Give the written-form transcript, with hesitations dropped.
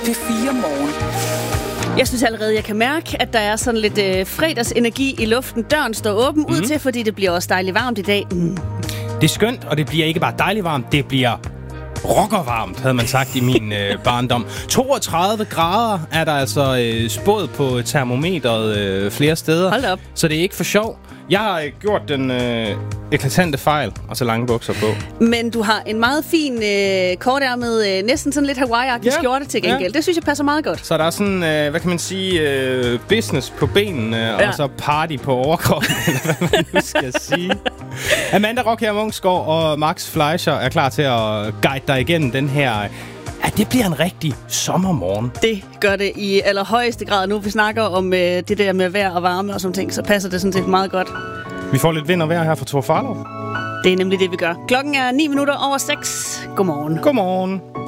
P4 Morgen. Jeg synes allerede, jeg kan mærke, at der er sådan lidt fredagsenergi i luften. Døren står åben ud til, fordi det bliver også dejligt varmt i dag. Det er skønt, og det bliver ikke bare dejligt varmt, det bliver rockervarmt, havde man sagt i min barndom. 32 grader er der altså spået på termometeret flere steder. Hold op. Så det er ikke for sjov. Jeg har gjort den eklatante fejl, og så lange bukser på. Men du har en meget fin, kortærmet, næsten sådan lidt Hawaii-agtig skjorte til gengæld. Det synes jeg passer meget godt. Så der er sådan, hvad kan man sige, business på benene, og så party på overkroppen, eller hvad man nu skal sige. Amanda Rockher Munksgaard og Max Fleischer er klar til at guide dig igennem den her. Ja, det bliver en rigtig sommermorgen. Det gør det i allerhøjeste grad. Nu vi snakker om det der med vejr og varme og sådan ting, så passer det sådan set meget godt. Vi får lidt vind og vejr her fra Thor Farlov. Det er nemlig det, vi gør. Klokken er 6:09. Godmorgen. Godmorgen.